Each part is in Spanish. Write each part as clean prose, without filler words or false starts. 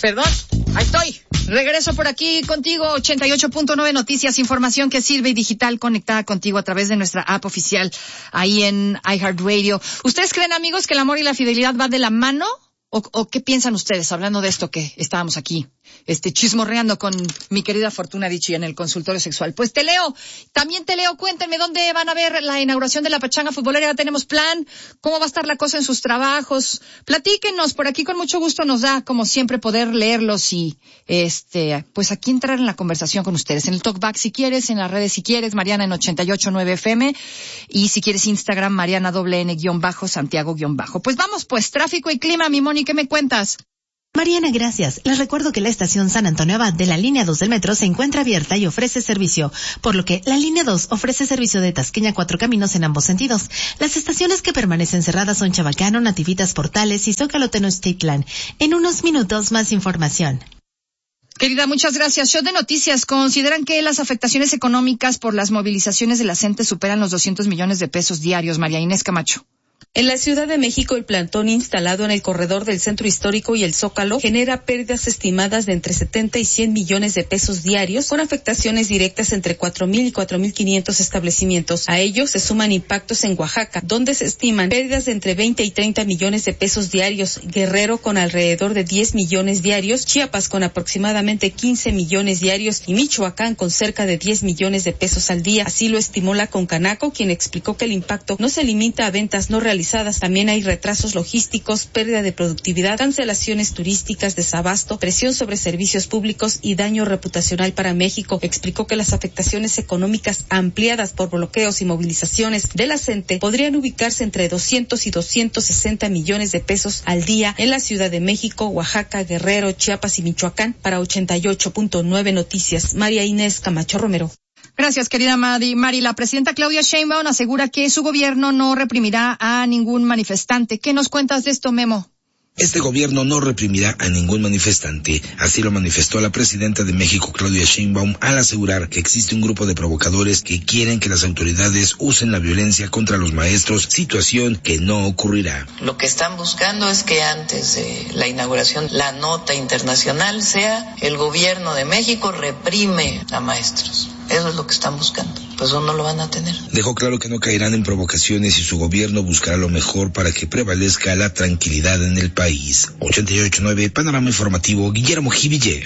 Perdón, ahí estoy. Regreso por aquí contigo, 88.9 Noticias, información que sirve y digital conectada contigo a través de nuestra app oficial ahí en iHeartRadio. ¿Ustedes creen, amigos, que el amor y la fidelidad van de la mano? ¿O qué piensan ustedes, hablando de esto que estábamos aquí, chismorreando con mi querida Fortuna Dicci en el consultorio sexual? Pues también te leo, cuéntenme dónde van a ver la inauguración de la Pachanga Futbolera. Ya tenemos plan, cómo va a estar la cosa en sus trabajos. Platíquenos, por aquí con mucho gusto nos da, como siempre, poder leerlos y, pues aquí entrar en la conversación con ustedes. En el Talkback si quieres, en las redes si quieres, Mariana en 88.9 FM, y si quieres Instagram, Mariana _Santiago_. Pues vamos, tráfico y clima, mi Moni, ¿qué me cuentas? Mariana, gracias. Les recuerdo que la estación San Antonio Abad de la línea 2 del metro se encuentra abierta y ofrece servicio, por lo que la línea 2 ofrece servicio de Tasqueña 4 Caminos en ambos sentidos. Las estaciones que permanecen cerradas son Chabacano, Nativitas Portales y Zócalo Tenochtitlan. En unos minutos más información. Querida, muchas gracias. Show de noticias. ¿Consideran que las afectaciones económicas por las movilizaciones de la gente superan los 200 millones de pesos diarios? María Inés Camacho. En la Ciudad de México, el plantón instalado en el corredor del Centro Histórico y el Zócalo genera pérdidas estimadas de entre 70 y 100 millones de pesos diarios, con afectaciones directas entre 4,000 y 4,500 establecimientos. A ellos se suman impactos en Oaxaca, donde se estiman pérdidas de entre 20 y 30 millones de pesos diarios, Guerrero con alrededor de 10 millones diarios, Chiapas con aproximadamente 15 millones diarios y Michoacán con cerca de 10 millones de pesos al día. Así lo estimó la Concanaco, quien explicó que el impacto no se limita a ventas no realizadas. También hay retrasos logísticos, pérdida de productividad, cancelaciones turísticas, desabasto, presión sobre servicios públicos y daño reputacional para México. Explicó que las afectaciones económicas ampliadas por bloqueos y movilizaciones de la CENTE podrían ubicarse entre 200 y 260 millones de pesos al día en la Ciudad de México, Oaxaca, Guerrero, Chiapas y Michoacán. Para 88.9 Noticias, María Inés Camacho Romero. Gracias, querida Mari. La presidenta Claudia Sheinbaum asegura que su gobierno no reprimirá a ningún manifestante. ¿Qué nos cuentas de esto, Memo? Este gobierno no reprimirá a ningún manifestante, así lo manifestó la presidenta de México, Claudia Sheinbaum, al asegurar que existe un grupo de provocadores que quieren que las autoridades usen la violencia contra los maestros, situación que no ocurrirá. Lo que están buscando es que antes de la inauguración, la nota internacional sea el gobierno de México reprime a maestros. Eso es lo que están buscando. Pues eso no lo van a tener. Dejó claro que no caerán en provocaciones y su gobierno buscará lo mejor para que prevalezca la tranquilidad en el país. 88.9 Panorama Informativo, Guillermo Jiville.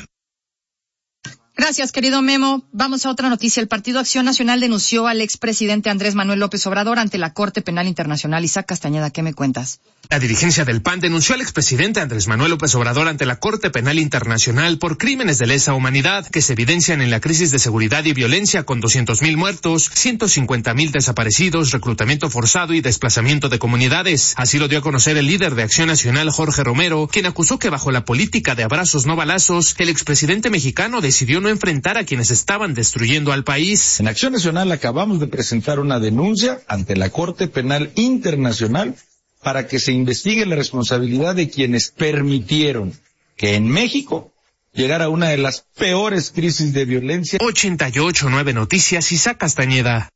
Gracias, querido Memo. Vamos a otra noticia. El Partido Acción Nacional denunció al expresidente Andrés Manuel López Obrador ante la Corte Penal Internacional. Isaac Castañeda, ¿qué me cuentas? La dirigencia del PAN denunció al expresidente Andrés Manuel López Obrador ante la Corte Penal Internacional por crímenes de lesa humanidad que se evidencian en la crisis de seguridad y violencia con 200,000 muertos, 150,000 desaparecidos, reclutamiento forzado y desplazamiento de comunidades. Así lo dio a conocer el líder de Acción Nacional, Jorge Romero, quien acusó que bajo la política de abrazos no balazos, el expresidente mexicano decidió no enfrentar a quienes estaban destruyendo al país. En Acción Nacional acabamos de presentar una denuncia ante la Corte Penal Internacional para que se investigue la responsabilidad de quienes permitieron que en México llegara una de las peores crisis de violencia. 88.9 Noticias, Isaac Castañeda.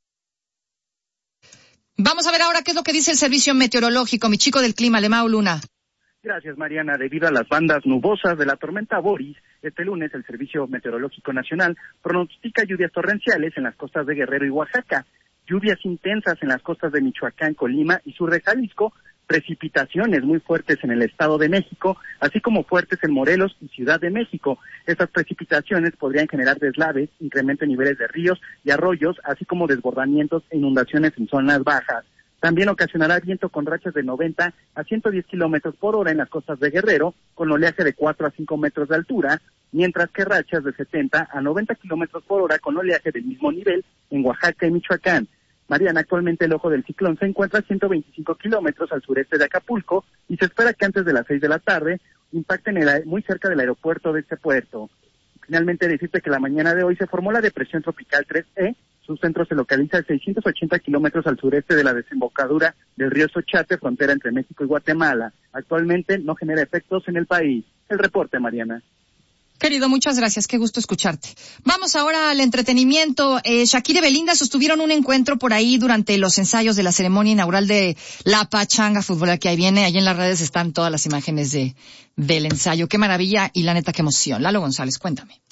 Vamos a ver ahora qué es lo que dice el Servicio Meteorológico, mi chico del clima, Lemao Luna. Gracias, Mariana. Debido a las bandas nubosas de la tormenta Boris, este lunes el Servicio Meteorológico Nacional pronostica lluvias torrenciales en las costas de Guerrero y Oaxaca, lluvias intensas en las costas de Michoacán, Colima y sur de Jalisco, precipitaciones muy fuertes en el Estado de México, así como fuertes en Morelos y Ciudad de México. Estas precipitaciones podrían generar deslaves, incremento en niveles de ríos y arroyos, así como desbordamientos e inundaciones en zonas bajas. También ocasionará viento con rachas de 90 a 110 kilómetros por hora en las costas de Guerrero, con oleaje de 4 a 5 metros de altura, mientras que rachas de 70 a 90 kilómetros por hora con oleaje del mismo nivel en Oaxaca y Michoacán. Mariana, actualmente el ojo del ciclón se encuentra a 125 kilómetros al sureste de Acapulco y se espera que antes de las 6 de la tarde impacte muy cerca del aeropuerto de este puerto. Finalmente, decirte que la mañana de hoy se formó la depresión tropical 3E. Su centro se localiza a 680 kilómetros al sureste de la desembocadura del río Sochate, frontera entre México y Guatemala. Actualmente no genera efectos en el país. El reporte, Mariana. Querido, muchas gracias. Qué gusto escucharte. Vamos ahora al entretenimiento. Shakira y Belinda sostuvieron un encuentro por ahí durante los ensayos de la ceremonia inaugural de la Pachanga Futbolera que ahí viene. Ahí en las redes están todas las imágenes del ensayo. Qué maravilla y la neta qué emoción. Lalo González, cuéntame.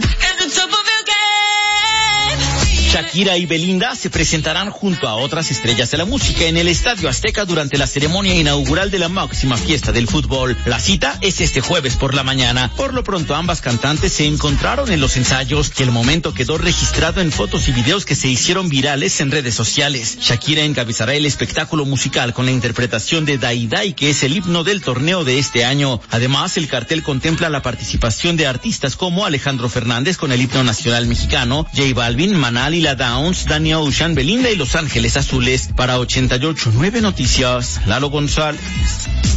Shakira y Belinda se presentarán junto a otras estrellas de la música en el Estadio Azteca durante la ceremonia inaugural de la máxima fiesta del fútbol. La cita es este jueves por la mañana. Por lo pronto, ambas cantantes se encontraron en los ensayos y el momento quedó registrado en fotos y videos que se hicieron virales en redes sociales. Shakira encabezará el espectáculo musical con la interpretación de Dai Dai, que es el himno del torneo de este año. Además, el cartel contempla la participación de artistas como Alejandro Fernández con el himno nacional mexicano, J Balvin, Manal y La Downs, Danny Ocean, Belinda y Los Ángeles Azules. Para 88.9 Noticias, Lalo González.